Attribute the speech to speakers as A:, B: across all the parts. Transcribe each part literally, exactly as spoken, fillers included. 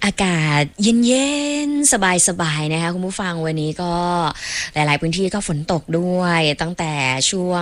A: อากาศเย็นๆสบายๆนะคะคุณผู้ฟังวันนี้ก็หลายๆพื้นที่ก็ฝนตกด้วยตั้งแต่ช่วง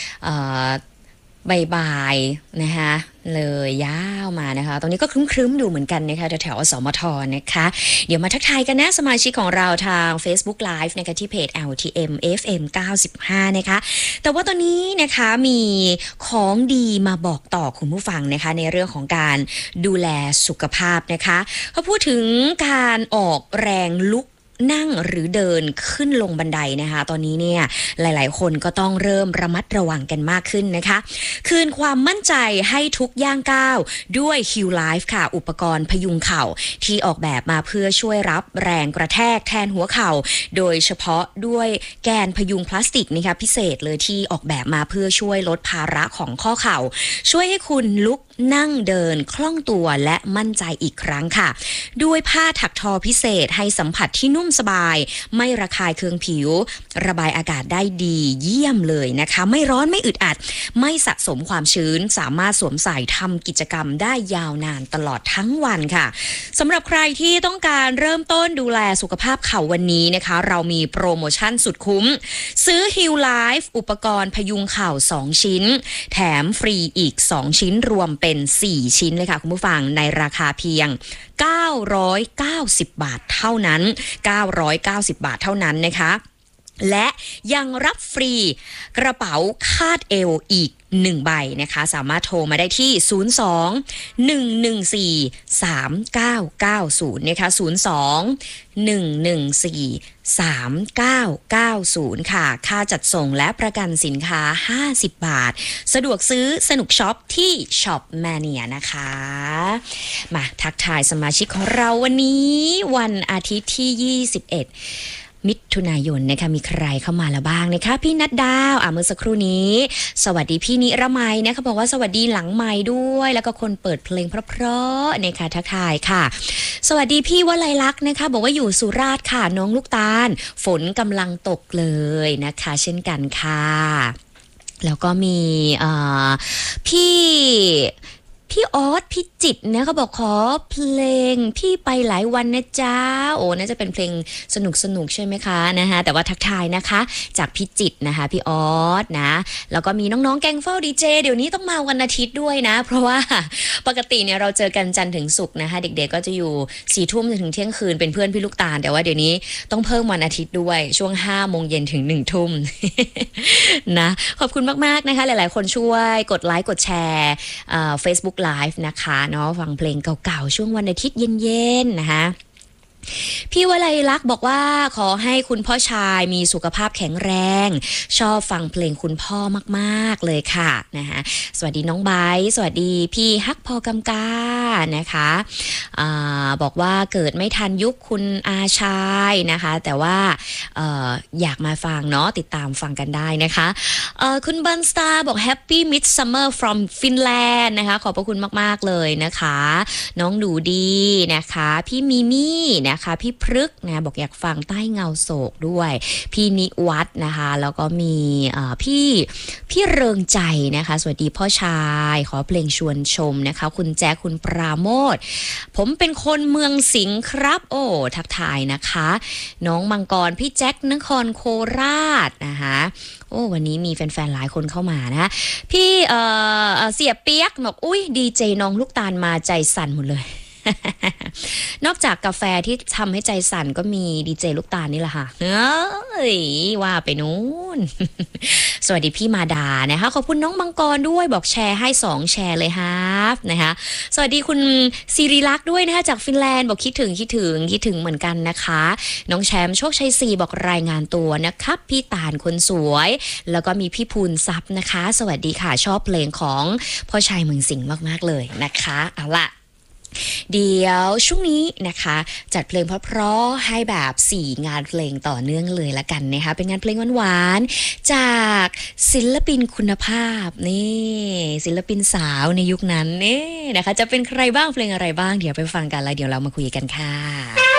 A: บ่ายๆนะคะเลยยาวมานะคะตอนนี้ก็ครึ้มๆอยู่เหมือนกันนะคะแถวๆสมทนะคะเดี๋ยวมาทักทายกันนะสมาชิกของเราทาง Facebook Live นะคะที่เพจ แอล ที เอ็ม เอฟ เอ็ม เก้าสิบห้านะคะแต่ว่าตอนนี้นะคะมีของดีมาบอกต่อคุณผู้ฟังนะคะในเรื่องของการดูแลสุขภาพนะคะเขาพูดถึงการออกแรงลุกนั่งหรือเดินขึ้นลงบันไดนะคะตอนนี้เนี่ยหลายๆคนก็ต้องเริ่มระมัดระวังกันมากขึ้นนะคะคืนความมั่นใจให้ทุกย่างก้าวด้วย Heal Life ค่ะอุปกรณ์พยุงเข่าที่ออกแบบมาเพื่อช่วยรับแรงกระแทกแทนหัวเข่าโดยเฉพาะด้วยแกนพยุงพลาสติกนะคะพิเศษเลยที่ออกแบบมาเพื่อช่วยลดภาระของข้อเข่าช่วยให้คุณลุกนั่งเดินคล่องตัวและมั่นใจอีกครั้งค่ะด้วยผ้าถักทอพิเศษให้สัมผัสที่นุ่มสบายไม่ระคายเคืองผิวระบายอากาศได้ดีเยี่ยมเลยนะคะไม่ร้อนไม่อึดอัดไม่สะสมความชื้นสามารถสวมใส่ทำกิจกรรมได้ยาวนานตลอดทั้งวันค่ะสำหรับใครที่ต้องการเริ่มต้นดูแลสุขภาพเข่าวันนี้นะคะเรามีโปรโมชั่นสุดคุ้มซื้อ Heal Life อุปกรณ์พยุงเข่าสองชิ้นแถมฟรีอีกสองชิ้นรวมเป็นสี่ชิ้นเลยค่ะคุณผู้ฟังในราคาเพียงเก้าร้อยเก้าสิบบาทเท่านั้นเก้าร้อยเก้าสิบบาทเท่านั้นนะคะและยังรับฟรีกระเป๋าคาดเอวอีกหนึ่งใบนะคะสามารถโทรมาได้ที่ศูนย์ สอง หนึ่ง หนึ่ง สี่ สาม เก้า เก้า ศูนย์นะคะศูนย์ สอง หนึ่ง หนึ่ง สี่ สาม เก้า เก้า ศูนย์ค่ะค่าจัดส่งและประกันสินค้าห้าสิบบาทสะดวกซื้อสนุกช็อปที่ช็อปแมเนียนะคะมาทักทายสมาชิกของเราวันนี้วันอาทิตย์ที่ยี่สิบเอ็ดมิถุนายนนะคะมีใครเข้ามาแล้วบ้างนะคะพี่นัดดาวอ่ะเมื่อสักครู่นี้สวัสดีพี่นิรมัยนะคะบอกว่าสวัสดีหลังไมค์ด้วยแล้วก็คนเปิดเพลงเพราะๆนะคะทักทายค่ะสวัสดีพี่วลัยลักษณ์นะคะบอกว่าอยู่สุราษฎร์ค่ะน้องลูกตาลฝนกำลังตกเลยนะคะเช่นกันค่ะแล้วก็มีพี่พี่ออสพี่จิตเนี่ยเขาบอกขอเพลงพี่ไปหลายวันนะจ๊ะโอ้น่าจะเป็นเพลงสนุกสนุกใช่ไหมคะนะคะแต่ว่าทักทายนะคะจากพี่จิตนะคะพี่ออสนะแล้วก็มีน้องๆแกงเฝ้าดีเจเดี๋ยวนี้ต้องมาวันอาทิตย์ด้วยนะเพราะว่าปกติเนี่ยเราเจอกันจันทร์ถึงศุกร์นะคะเด็กๆก็จะอยู่สี่ทุ่มถึงเที่ยงคืนเป็นเพื่อนพี่ลูกตาลแต่ว่าเดี๋ยวนี้ต้องเพิ่มวันอาทิตย์ด้วยช่วงห้าโมงเย็นถึงหนึ่งทุ่มนะขอบคุณมากๆนะคะหลายๆคนช่วยกดไลค์กดแชร์เอ่อ Facebookไลฟ์นะคะเนาะฟังเพลงเก่าๆช่วงวันอาทิตย์เย็นๆนะคะพี่วลัยลักษณ์บอกว่าขอให้คุณพ่อชายมีสุขภาพแข็งแรงชอบฟังเพลงคุณพ่อมากๆเลยค่ะนะคะสวัสดีน้องไบร์ทสวัสดีพี่ฮักพอกำกานะคะอ่าบอกว่าเกิดไม่ทันยุคคุณอาชายนะคะแต่ว่าเอ่ออยากมาฟังเนาะติดตามฟังกันได้นะคะเอ่อคุณบันสตาร์บอก Happy Midsummer from Finland นะคะขอบพระคุณมากๆเลยนะคะน้องดูดีนะคะพี่มิมี่นะคะพี่พฤกษ์นะบอกอยากฟังใต้เงาโศกด้วยพี่นิวัฒน์นะคะแล้วก็มีพี่พี่เริงใจนะคะสวัสดีพ่อชายขอเพลงชวนชมนะคะคุณแจ๊คคุณปราโมทผมเป็นคนเมืองสิงห์ครับโอ้ทักทายนะคะน้องมังกรพี่แจ๊คนครโคราชนะคะโอ้วันนี้มีแฟนๆหลายคนเข้ามานะพี่เอ่อเสียเปียกบอกอุ้ยดีเจน้องลูกตาลมาใจสั่นหมดเลยนอกจากกาแฟที่ทำให้ใจสั่นก็มีดีเจลูกตาลนี่แหละค่ะเอ้ยว่าไปนู้นสวัสดีพี่มาดานะคะขอบคุณน้องมังกรด้วยบอกแชร์ให้สองแชร์เลยฮะนะคะสวัสดีคุณศิริลักษณ์ด้วยนะคะจากฟินแลนด์บอกคิดถึงคิดถึงคิดถึงเหมือนกันนะคะน้องแชมป์โชคชัยศรีบอกรายงานตัวนะครับพี่ตาลคนสวยแล้วก็มีพี่ภูนทรัพย์นะคะสวัสดีค่ะชอบเพลงของพ่อชายเมืองสิงห์มากๆเลยนะคะเอาล่ะเดี๋ยวช่วงนี้นะคะจัดเพลงเพราะๆให้แบบสี่งานเพลงต่อเนื่องเลยละกันนะคะเป็นงานเพลงหวานๆจากศิลปินคุณภาพนี่ศิลปินสาวในยุคนั้นนี่นะคะจะเป็นใครบ้างเพลงอะไรบ้างเดี๋ยวไปฟังกันแล้วเดี๋ยวเรามาคุยกันค่ะ